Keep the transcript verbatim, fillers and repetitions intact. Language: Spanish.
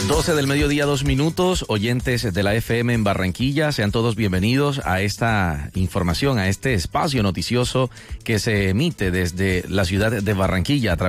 doce del mediodía, dos minutos, oyentes de la F M en Barranquilla, sean todos bienvenidos a esta información, a este espacio noticioso que se emite desde la ciudad de Barranquilla a través